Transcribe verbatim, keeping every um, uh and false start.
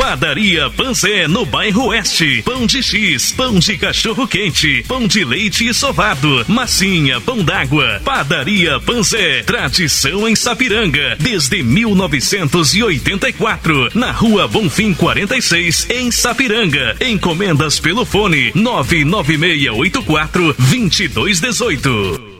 Padaria Panzé, no bairro Oeste. Pão de X, pão de cachorro quente, pão de leite e sovado, massinha, pão d'água. Padaria Panzé, tradição em Sapiranga, desde mil novecentos e oitenta e quatro, na Rua Bonfim quarenta e seis, em Sapiranga. Encomendas pelo fone nove nove seis oito quatro, dois dois um oito.